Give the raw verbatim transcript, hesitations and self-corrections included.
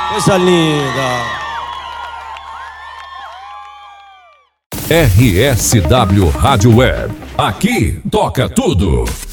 Coisa linda. R S W Rádio Web. Aqui toca tudo.